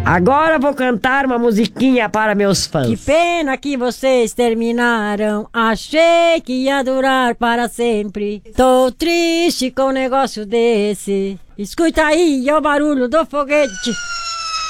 Agora vou cantar uma musiquinha para meus fãs. Que pena que vocês terminaram. Achei que ia durar para sempre. Tô triste com um negócio desse. Escuta aí, é o barulho do foguete.